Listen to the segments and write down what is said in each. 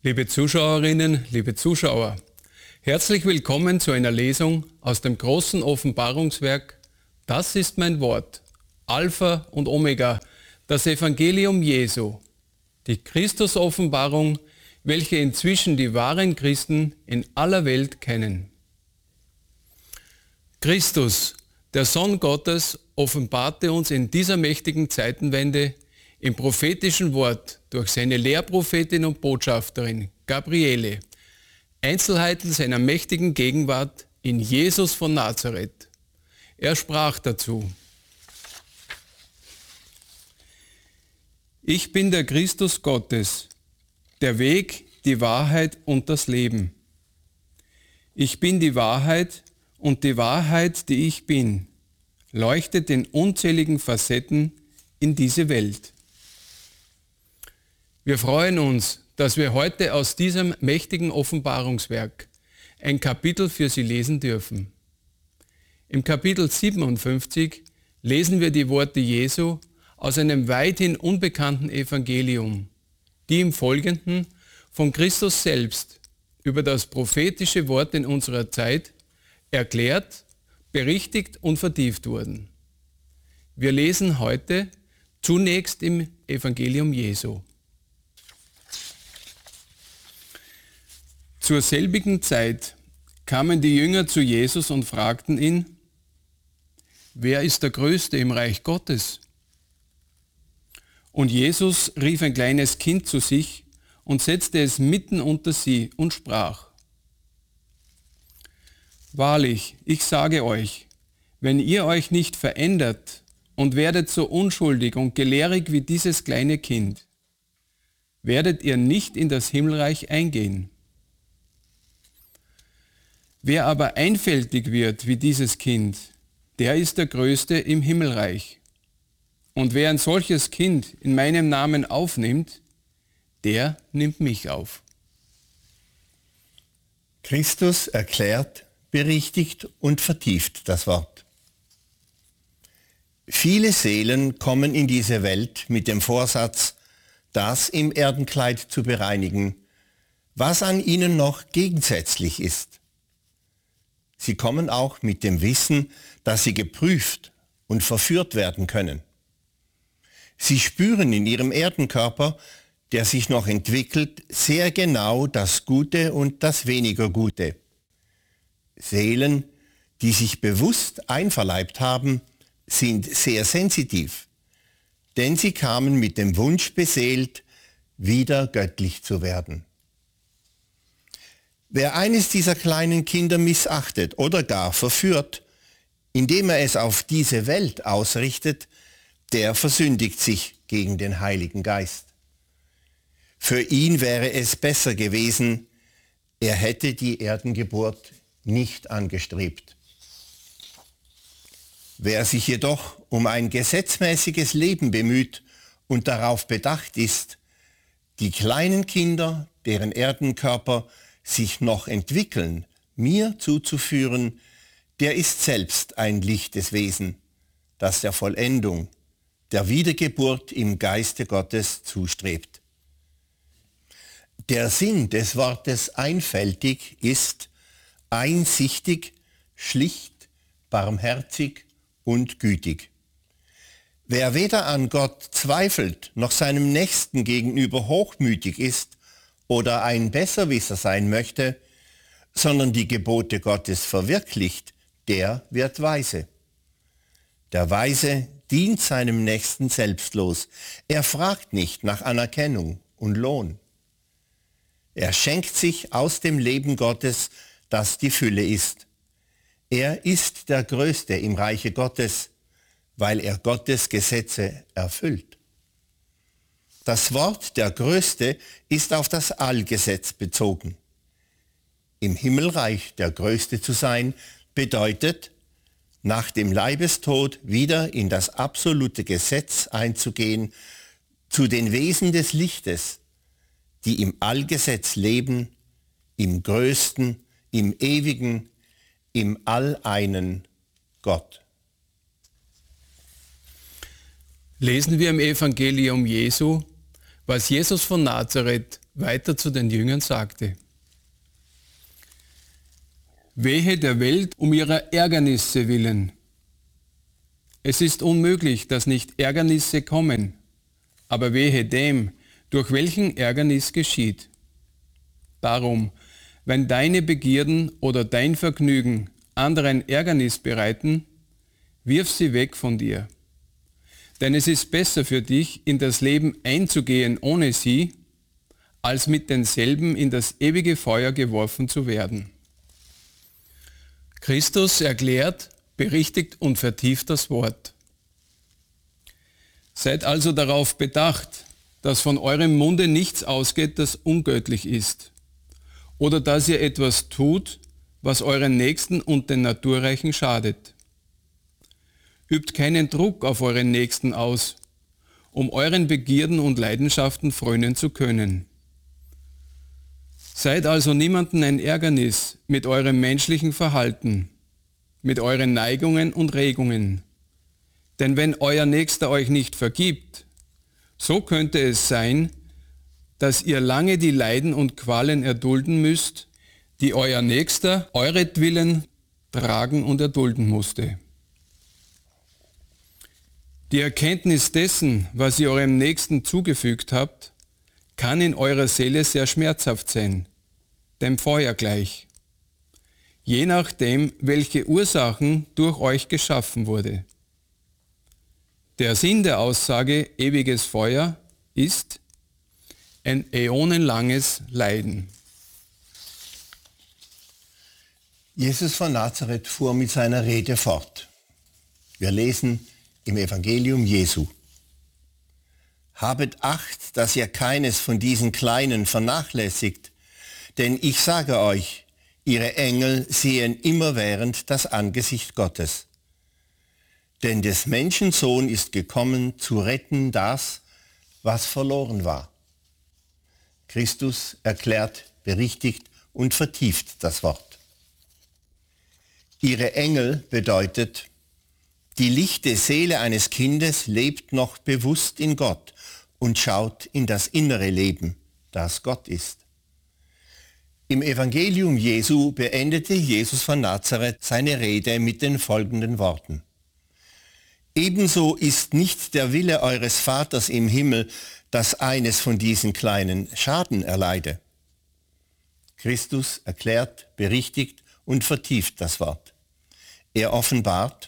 Liebe Zuschauerinnen, liebe Zuschauer, herzlich willkommen zu einer Lesung aus dem großen Offenbarungswerk Das ist mein Wort, Alpha und Omega, das Evangelium Jesu, die Christus-Offenbarung, welche inzwischen die wahren Christen in aller Welt kennen. Christus, der Sohn Gottes, offenbarte uns in dieser mächtigen Zeitenwende im prophetischen Wort durch seine Lehrprophetin und Botschafterin Gabriele Einzelheiten seiner mächtigen Gegenwart in Jesus von Nazareth. Er sprach dazu: Ich bin der Christus Gottes, der Weg, die Wahrheit und das Leben. Ich bin die Wahrheit und die Wahrheit, die ich bin, leuchtet in unzähligen Facetten in diese Welt. Wir freuen uns, dass wir heute aus diesem mächtigen Offenbarungswerk ein Kapitel für Sie lesen dürfen. Im Kapitel 57 lesen wir die Worte Jesu aus einem weithin unbekannten Evangelium, die im Folgenden von Christus selbst über das prophetische Wort in unserer Zeit erklärt, berichtigt und vertieft wurden. Wir lesen heute zunächst im Evangelium Jesu. Zur selbigen Zeit kamen die Jünger zu Jesus und fragten ihn: Wer ist der Größte im Reich Gottes? Und Jesus rief ein kleines Kind zu sich und setzte es mitten unter sie und sprach: Wahrlich, ich sage euch, wenn ihr euch nicht verändert und werdet so unschuldig und gelehrig wie dieses kleine Kind, werdet ihr nicht in das Himmelreich eingehen. Wer aber einfältig wird wie dieses Kind, der ist der Größte im Himmelreich. Und wer ein solches Kind in meinem Namen aufnimmt, der nimmt mich auf. Christus erklärt, berichtigt und vertieft das Wort. Viele Seelen kommen in diese Welt mit dem Vorsatz, das im Erdenkleid zu bereinigen, was an ihnen noch gegensätzlich ist. Sie kommen auch mit dem Wissen, dass sie geprüft und verführt werden können. Sie spüren in ihrem Erdenkörper, der sich noch entwickelt, sehr genau das Gute und das weniger Gute. Seelen, die sich bewusst einverleibt haben, sind sehr sensitiv, denn sie kamen mit dem Wunsch beseelt, wieder göttlich zu werden. Wer eines dieser kleinen Kinder missachtet oder gar verführt, indem er es auf diese Welt ausrichtet, der versündigt sich gegen den Heiligen Geist. Für ihn wäre es besser gewesen, er hätte die Erdengeburt nicht angestrebt. Wer sich jedoch um ein gesetzmäßiges Leben bemüht und darauf bedacht ist, die kleinen Kinder, deren Erdenkörper sich noch entwickeln, mir zuzuführen, der ist selbst ein lichtes Wesen, das der Vollendung, der Wiedergeburt im Geiste Gottes zustrebt. Der Sinn des Wortes einfältig ist einsichtig, schlicht, barmherzig und gütig. Wer weder an Gott zweifelt, noch seinem Nächsten gegenüber hochmütig ist oder ein Besserwisser sein möchte, sondern die Gebote Gottes verwirklicht, der wird weise. Der Weise dient seinem Nächsten selbstlos. Er fragt nicht nach Anerkennung und Lohn. Er schenkt sich aus dem Leben Gottes, das die Fülle ist. Er ist der Größte im Reiche Gottes, weil er Gottes Gesetze erfüllt. Das Wort der Größte ist auf das Allgesetz bezogen. Im Himmelreich der Größte zu sein, bedeutet, nach dem Leibestod wieder in das absolute Gesetz einzugehen, zu den Wesen des Lichtes, die im Allgesetz leben, im Größten, im Ewigen, im Alleinen Gott. Lesen wir im Evangelium Jesu, was Jesus von Nazareth weiter zu den Jüngern sagte. Wehe der Welt um ihrer Ärgernisse willen. Es ist unmöglich, dass nicht Ärgernisse kommen, aber wehe dem, durch welchen Ärgernis geschieht. Darum, wenn deine Begierden oder dein Vergnügen anderen Ärgernis bereiten, wirf sie weg von dir. Denn es ist besser für dich, in das Leben einzugehen ohne sie, als mit denselben in das ewige Feuer geworfen zu werden. Christus erklärt, berichtigt und vertieft das Wort. Seid also darauf bedacht, dass von eurem Munde nichts ausgeht, das ungöttlich ist, oder dass ihr etwas tut, was euren Nächsten und den Naturreichen schadet. Übt keinen Druck auf euren Nächsten aus, um euren Begierden und Leidenschaften frönen zu können. Seid also niemandem ein Ärgernis mit eurem menschlichen Verhalten, mit euren Neigungen und Regungen. Denn wenn euer Nächster euch nicht vergibt, so könnte es sein, dass ihr lange die Leiden und Qualen erdulden müsst, die euer Nächster euretwillen tragen und erdulden musste. Die Erkenntnis dessen, was ihr eurem Nächsten zugefügt habt, kann in eurer Seele sehr schmerzhaft sein, dem Feuer gleich, je nachdem, welche Ursachen durch euch geschaffen wurde. Der Sinn der Aussage ewiges Feuer ist ein äonenlanges Leiden. Jesus von Nazareth fuhr mit seiner Rede fort. Wir lesen im Evangelium Jesu. Habet Acht, dass ihr keines von diesen Kleinen vernachlässigt, denn ich sage euch, ihre Engel sehen immerwährend das Angesicht Gottes. Denn des Menschen Sohn ist gekommen, zu retten das, was verloren war. Christus erklärt, berichtigt und vertieft das Wort. Ihre Engel bedeutet, die lichte Seele eines Kindes lebt noch bewusst in Gott und schaut in das innere Leben, das Gott ist. Im Evangelium Jesu beendete Jesus von Nazareth seine Rede mit den folgenden Worten. Ebenso ist nicht der Wille eures Vaters im Himmel, dass eines von diesen Kleinen Schaden erleide. Christus erklärt, berichtigt und vertieft das Wort. Er offenbart,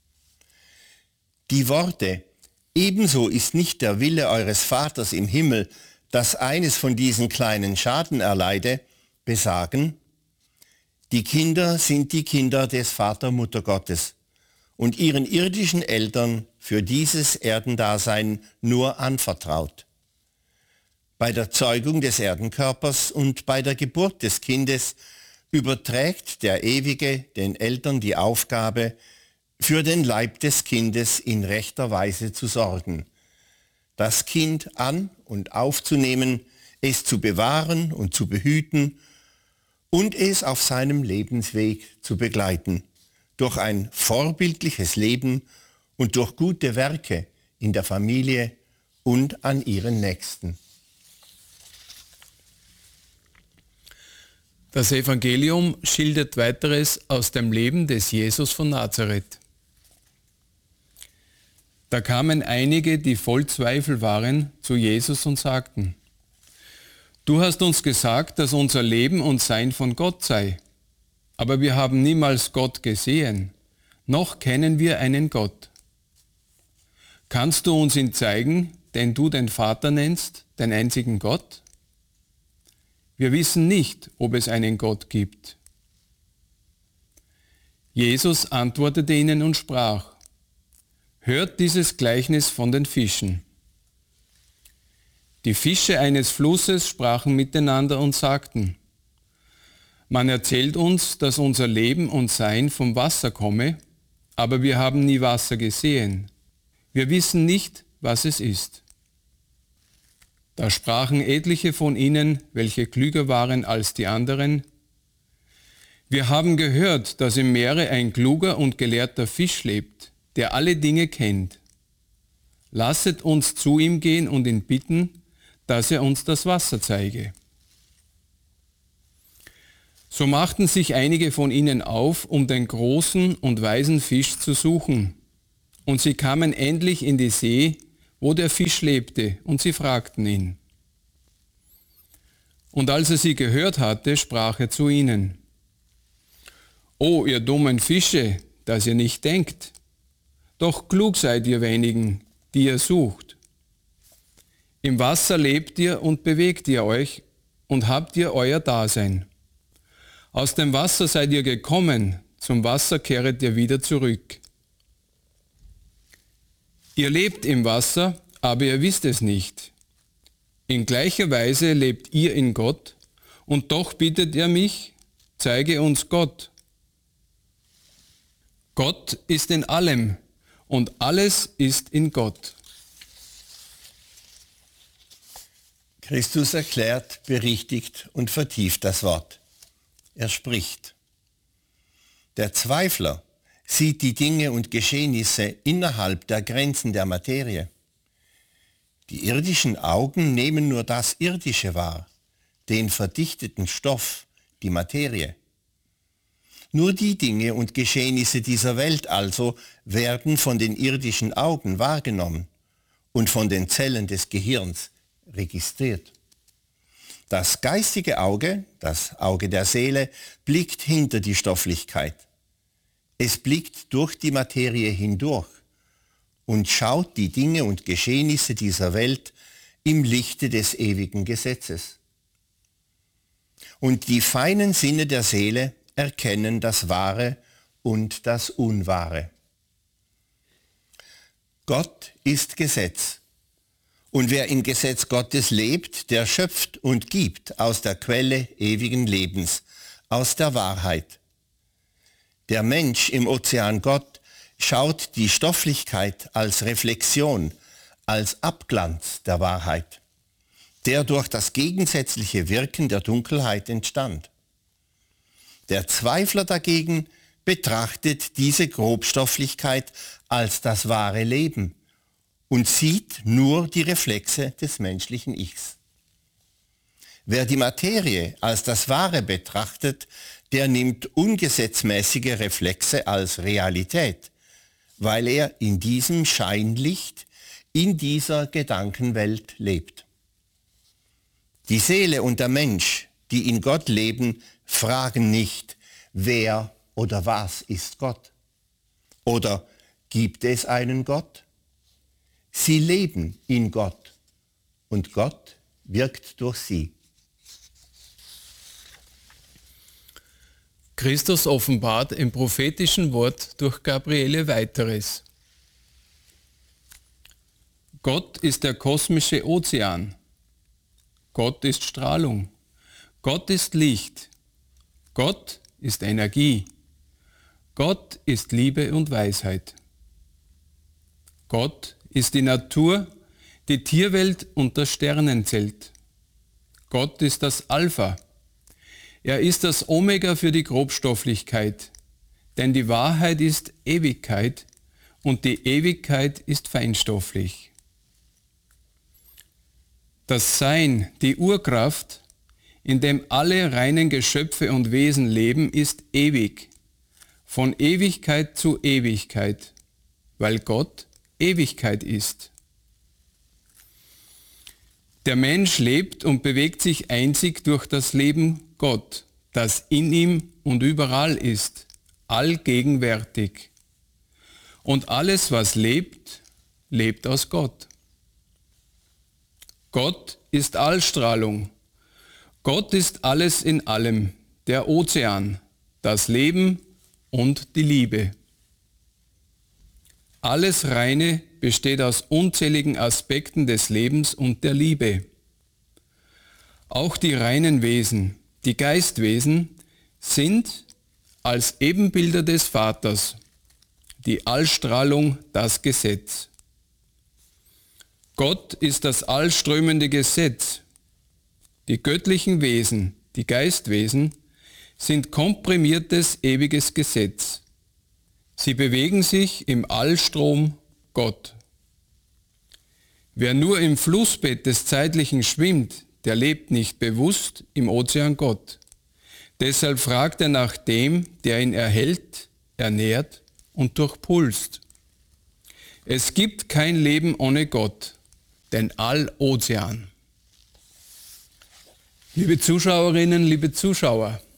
die Worte, ebenso ist nicht der Wille eures Vaters im Himmel, dass eines von diesen Kleinen Schaden erleide, besagen, die Kinder sind die Kinder des Vater-Mutter-Gottes und ihren irdischen Eltern für dieses Erdendasein nur anvertraut. Bei der Zeugung des Erdenkörpers und bei der Geburt des Kindes überträgt der Ewige den Eltern die Aufgabe, für den Leib des Kindes in rechter Weise zu sorgen, das Kind an- und aufzunehmen, es zu bewahren und zu behüten und es auf seinem Lebensweg zu begleiten, durch ein vorbildliches Leben und durch gute Werke in der Familie und an ihren Nächsten. Das Evangelium schildert weiteres aus dem Leben des Jesus von Nazareth. Da kamen einige, die voll Zweifel waren, zu Jesus und sagten, Du hast uns gesagt, dass unser Leben und Sein von Gott sei, aber wir haben niemals Gott gesehen, noch kennen wir einen Gott. Kannst du uns ihn zeigen, den du den Vater nennst, den einzigen Gott? Wir wissen nicht, ob es einen Gott gibt. Jesus antwortete ihnen und sprach, Hört dieses Gleichnis von den Fischen. Die Fische eines Flusses sprachen miteinander und sagten, Man erzählt uns, dass unser Leben und Sein vom Wasser komme, aber wir haben nie Wasser gesehen. Wir wissen nicht, was es ist. Da sprachen etliche von ihnen, welche klüger waren als die anderen, Wir haben gehört, dass im Meere ein kluger und gelehrter Fisch lebt, der alle Dinge kennt. Lasset uns zu ihm gehen und ihn bitten, dass er uns das Wasser zeige. So machten sich einige von ihnen auf, um den großen und weisen Fisch zu suchen. Und sie kamen endlich in die See, wo der Fisch lebte, und sie fragten ihn. Und als er sie gehört hatte, sprach er zu ihnen: O ihr dummen Fische, dass ihr nicht denkt, doch klug seid ihr wenigen, die ihr sucht. Im Wasser lebt ihr und bewegt ihr euch und habt ihr euer Dasein. Aus dem Wasser seid ihr gekommen, zum Wasser kehret ihr wieder zurück. Ihr lebt im Wasser, aber ihr wisst es nicht. In gleicher Weise lebt ihr in Gott, und doch bittet ihr mich, zeige uns Gott. Gott ist in allem, und alles ist in Gott. Christus erklärt, berichtigt und vertieft das Wort. Er spricht. Der Zweifler sieht die Dinge und Geschehnisse innerhalb der Grenzen der Materie. Die irdischen Augen nehmen nur das Irdische wahr, den verdichteten Stoff, die Materie. Nur die Dinge und Geschehnisse dieser Welt also werden von den irdischen Augen wahrgenommen und von den Zellen des Gehirns registriert. Das geistige Auge, das Auge der Seele, blickt hinter die Stofflichkeit. Es blickt durch die Materie hindurch und schaut die Dinge und Geschehnisse dieser Welt im Lichte des ewigen Gesetzes. Und die feinen Sinne der Seele erkennen das Wahre und das Unwahre. Gott ist Gesetz. Und wer im Gesetz Gottes lebt, der schöpft und gibt aus der Quelle ewigen Lebens, aus der Wahrheit. Der Mensch im Ozean Gott schaut die Stofflichkeit als Reflexion, als Abglanz der Wahrheit, der durch das gegensätzliche Wirken der Dunkelheit entstand. Der Zweifler dagegen betrachtet diese Grobstofflichkeit als das wahre Leben und sieht nur die Reflexe des menschlichen Ichs. Wer die Materie als das Wahre betrachtet, der nimmt ungesetzmäßige Reflexe als Realität, weil er in diesem Scheinlicht, in dieser Gedankenwelt lebt. Die Seele und der Mensch, die in Gott leben, fragen nicht, wer oder was ist Gott? Oder gibt es einen Gott? Sie leben in Gott und Gott wirkt durch sie. Christus offenbart im prophetischen Wort durch Gabriele weiteres. Gott ist der kosmische Ozean. Gott ist Strahlung. Gott ist Licht. Gott ist Energie. Gott ist Liebe und Weisheit. Gott ist die Natur, die Tierwelt und das Sternenzelt. Gott ist das Alpha. Er ist das Omega für die Grobstofflichkeit, denn die Wahrheit ist Ewigkeit und die Ewigkeit ist feinstofflich. Das Sein, die Urkraft, in dem alle reinen Geschöpfe und Wesen leben, ist ewig, von Ewigkeit zu Ewigkeit, weil Gott Ewigkeit ist. Der Mensch lebt und bewegt sich einzig durch das Leben Gott, das in ihm und überall ist, allgegenwärtig. Und alles, was lebt, lebt aus Gott. Gott ist Allstrahlung. Gott ist alles in allem, der Ozean, das Leben und die Liebe. Alles Reine besteht aus unzähligen Aspekten des Lebens und der Liebe. Auch die reinen Wesen, die Geistwesen, sind als Ebenbilder des Vaters, die Allstrahlung, das Gesetz. Gott ist das allströmende Gesetz. Die göttlichen Wesen, die Geistwesen, sind komprimiertes ewiges Gesetz. Sie bewegen sich im Allstrom Gott. Wer nur im Flussbett des Zeitlichen schwimmt, der lebt nicht bewusst im Ozean Gott. Deshalb fragt er nach dem, der ihn erhält, ernährt und durchpulst. Es gibt kein Leben ohne Gott, denn All-Ozean. Liebe Zuschauerinnen, liebe Zuschauer,